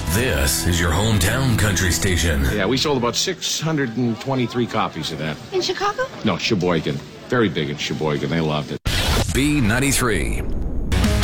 This is your hometown country station. Yeah, we sold about 623 copies of that. In Chicago? No, Sheboygan. Very big in Sheboygan. They loved it. B93.